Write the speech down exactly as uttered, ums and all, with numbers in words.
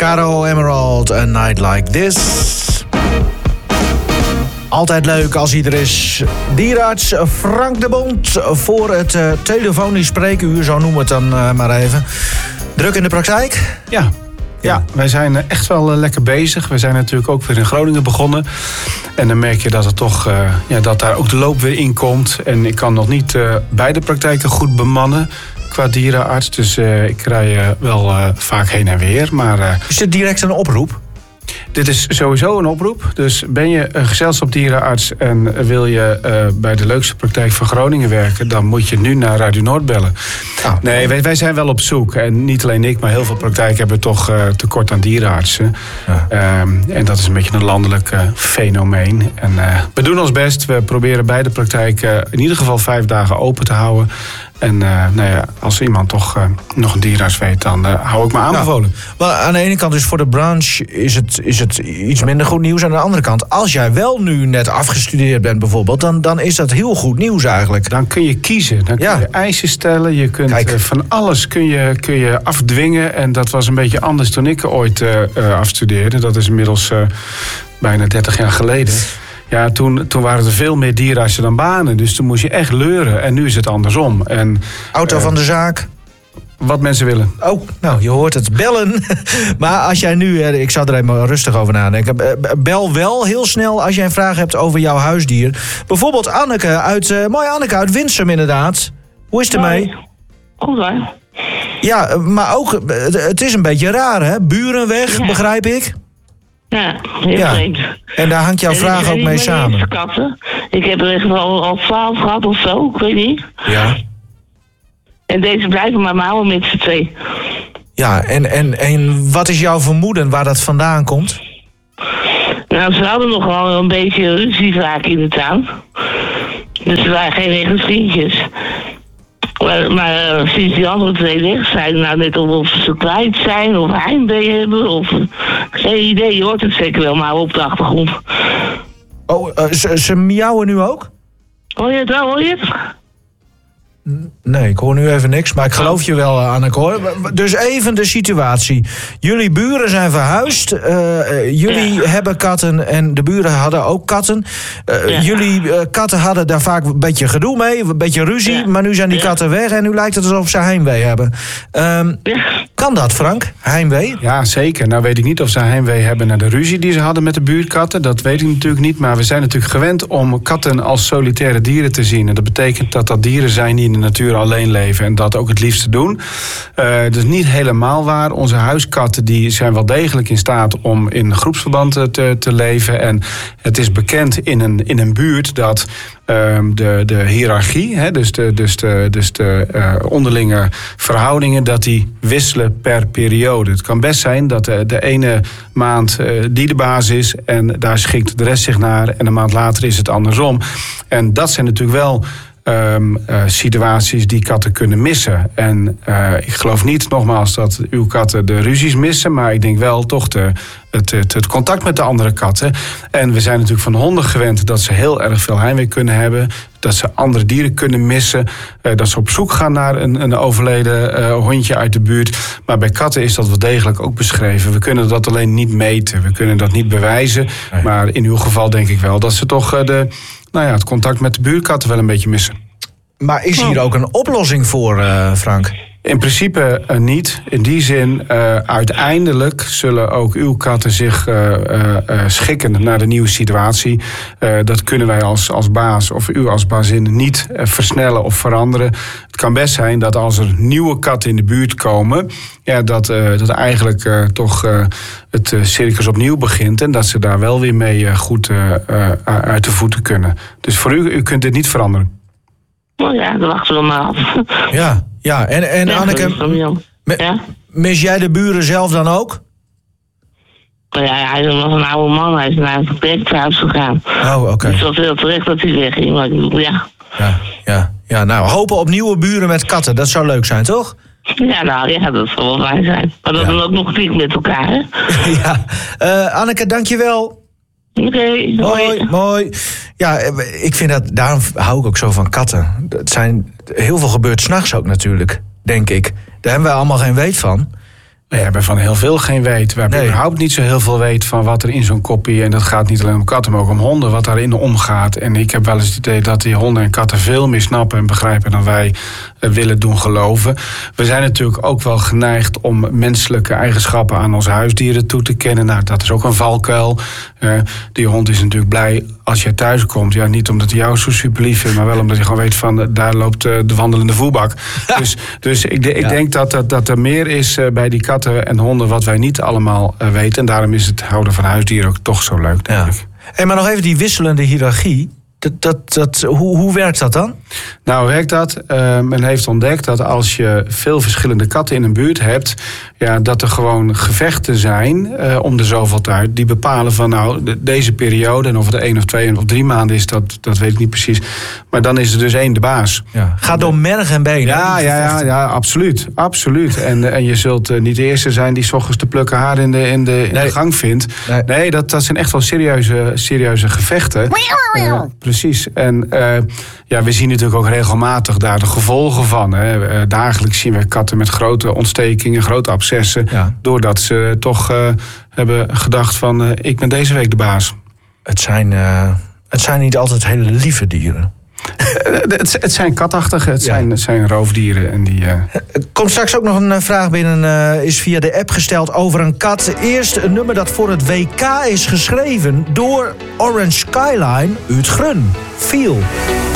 Caro Emerald, A Night Like This. Altijd leuk als hij er is. Dierenarts Frank de Bond voor het uh, telefonisch spreekuur, zo noemen we het dan uh, maar even. Druk in de praktijk? Ja. Ja, wij zijn echt wel lekker bezig. We zijn natuurlijk ook weer in Groningen begonnen. En dan merk je dat, het toch, uh, ja, dat daar ook de loop weer in komt. En ik kan nog niet uh, beide praktijken goed bemannen qua dierenarts. Dus uh, ik rij uh, wel uh, vaak heen en weer. Maar, uh, is dit direct een oproep? Dit is sowieso een oproep. Dus ben je een gezelschapsdierenarts en wil je uh, bij de leukste praktijk van Groningen werken, dan moet je nu naar Radio Noord bellen. Oh. Nee, wij, wij zijn wel op zoek. En niet alleen ik, maar heel veel praktijken hebben toch uh, tekort aan dierenartsen. Ja. Um, en dat is een beetje een landelijk uh, fenomeen. En uh, we doen ons best. We proberen beide praktijken in ieder geval vijf dagen open te houden. En uh, nou ja, als iemand toch uh, nog een dierenarts weet, dan uh, hou ik me aanbevolen. Nou, aan de ene kant dus voor de branche is het, is het iets minder goed nieuws. Aan de andere kant, als jij wel nu net afgestudeerd bent bijvoorbeeld, dan, dan is dat heel goed nieuws eigenlijk. Dan kun je kiezen. Dan kun ja. je eisen stellen. Je kunt uh, van alles kun je, kun je afdwingen. En dat was een beetje anders toen ik ooit uh, uh, afstudeerde. Dat is inmiddels uh, bijna dertig jaar geleden. Ja, toen, toen waren er veel meer dierenartsen dan banen. Dus toen moest je echt leuren. En nu is het andersom. En, Auto uh, van de zaak. Wat mensen willen. Oh, nou, je hoort het. Bellen. Maar als jij nu, ik zou er even rustig over nadenken. Bel wel heel snel als jij een vraag hebt over jouw huisdier. Bijvoorbeeld Anneke uit, uh, mooie Anneke uit Winsum inderdaad. Hoe is het ermee? Goed hoor. Ja, maar ook, het is een beetje raar hè? Buren weg, ja. begrijp ik? Ja, heel ja. vreemd. En daar hangt jouw en vraag ook mee samen. Katten. Ik heb er echt al, al twaalf gehad of zo, ik weet niet. Ja. En deze blijven maar houden met z'n twee. Ja, en, en, en wat is jouw vermoeden waar dat vandaan komt? Nou, ze hadden nog wel een beetje ruzie vaak in de tuin. Dus ze waren geen echte vriendjes. Maar, maar uh, sinds die andere twee weg zijn, nou net of ze kwijt zijn of heimwee hebben of geen idee, je hoort het zeker wel, maar op de achtergrond. Oh, uh, ze, ze miauwen nu ook? Hoor je het wel, hoor je het? Nee, ik hoor nu even niks, maar ik geloof je wel, Anneke, hoor. Dus even de situatie. Jullie buren zijn verhuisd. Uh, jullie ja. hebben katten en de buren hadden ook katten. Uh, ja. Jullie uh, katten hadden daar vaak een beetje gedoe mee, een beetje ruzie. Ja. Maar nu zijn die ja. katten weg en nu lijkt het alsof ze heimwee hebben. Um, ja. Kan dat, Frank? Heimwee? Ja, zeker. Nou weet ik niet of ze heimwee hebben naar de ruzie die ze hadden met de buurtkatten. Dat weet ik natuurlijk niet. Maar we zijn natuurlijk gewend om katten als solitaire dieren te zien. En dat betekent dat dat dieren zijn die in de natuur alleen leven en dat ook het liefste doen. Uh, dat is niet helemaal waar. Onze huiskatten die zijn wel degelijk in staat om in groepsverband te, te leven. En het is bekend in een, in een buurt dat uh, de, de hiërarchie, hè, dus de, dus de, dus de uh, onderlinge verhoudingen, dat die wisselen per periode. Het kan best zijn dat de, de ene maand uh, die de baas is en daar schikt de rest zich naar en een maand later is het andersom. En dat zijn natuurlijk wel Um, uh, situaties die katten kunnen missen. En uh, ik geloof niet, nogmaals, dat uw katten de ruzies missen, maar ik denk wel toch de, het, het, het contact met de andere katten. En we zijn natuurlijk van honden gewend dat ze heel erg veel heimwee kunnen hebben, dat ze andere dieren kunnen missen, uh, dat ze op zoek gaan naar een, een overleden uh, hondje uit de buurt. Maar bij katten is dat wel degelijk ook beschreven. We kunnen dat alleen niet meten, we kunnen dat niet bewijzen. Nee. Maar in uw geval denk ik wel dat ze toch uh, de Nou ja, het contact met de buurkatten wel een beetje missen. Maar is hier ook een oplossing voor, uh, Frank? In principe uh, niet. In die zin, uh, uiteindelijk zullen ook uw katten zich uh, uh, uh, schikken naar de nieuwe situatie. Uh, dat kunnen wij als, als baas of u als bazin niet uh, versnellen of veranderen. Het kan best zijn dat als er nieuwe katten in de buurt komen, ja, dat, uh, dat eigenlijk uh, toch uh, het uh, circus opnieuw begint en dat ze daar wel weer mee uh, goed uh, uh, uit de voeten kunnen. Dus voor u, u kunt dit niet veranderen. Nou ja, dan wachten we maar af. Ja, ja. En, en ja, Anneke, me, ja? mis jij de buren zelf dan ook? Nou ja, hij is nog een oude man. Hij is naar een verpleeghuis gegaan. Oh, oké. Okay. Het was heel terecht dat hij wegging, maar ja. Ja, ja, ja. Nou, hopen op nieuwe buren met katten. Dat zou leuk zijn, toch? Ja, nou ja, dat zou wel fijn zijn. Maar dat ja. dan ook nog klik met elkaar, hè? Ja. Uh, Anneke, dankjewel. Oké, okay, mooi, mooi. Ja, ik vind dat, daarom hou ik ook zo van katten. Het zijn, heel veel gebeurt 's nachts ook natuurlijk, denk ik. Daar hebben wij allemaal geen weet van. We hebben van heel veel geen weet. We hebben Nee. überhaupt niet zo heel veel weet van wat er in zo'n koppie... en dat gaat niet alleen om katten, maar ook om honden, wat daarin omgaat. En ik heb wel eens het idee dat die honden en katten veel meer snappen en begrijpen dan wij uh, willen doen geloven. We zijn natuurlijk ook wel geneigd om menselijke eigenschappen aan onze huisdieren toe te kennen. Nou, dat is ook een valkuil. Uh, die hond is natuurlijk blij als je thuis komt. Ja, niet omdat hij jou zo super lief vindt, maar wel omdat hij gewoon weet van... Uh, daar loopt uh, de wandelende voerbak. dus dus ik, de, ik ja. denk dat, dat, dat er meer is uh, bij die katten en honden wat wij niet allemaal uh, weten. En daarom is het houden van huisdieren ook toch zo leuk, denk ja. ik. Hey, maar nog even die wisselende hiërarchie. Dat, dat, dat, hoe, hoe werkt dat dan? Nou, werkt dat? Uh, men heeft ontdekt dat als je veel verschillende katten in een buurt hebt... Ja, dat er gewoon gevechten zijn uh, om de zoveel tijd... die bepalen van nou, de, deze periode... en of het één of twee of drie maanden is, dat, dat weet ik niet precies. Maar dan is er dus één de baas. Ja. Gaat door merg en been. Ja, ja, ja, ja, absoluut. absoluut. En, en je zult uh, niet de eerste zijn die 's ochtends de plukken haar in de, in de, in nee. de gang vindt. Nee, nee dat, dat zijn echt wel serieuze, serieuze gevechten. Uh, precies. En uh, ja, we zien natuurlijk ook regelmatig daar de gevolgen van. Hè. Uh, dagelijks zien we katten met grote ontstekingen, grote abscessen. Ja. Doordat ze toch uh, hebben gedacht van uh, ik ben deze week de baas. Het zijn, uh, het zijn niet altijd hele lieve dieren. het, het zijn katachtige, het, ja. zijn, het zijn roofdieren. En die, uh... Er komt straks ook nog een vraag binnen, uh, is via de app gesteld over een kat. Eerst een nummer dat voor het W K is geschreven door Orange Skyline uit Grun. Feel.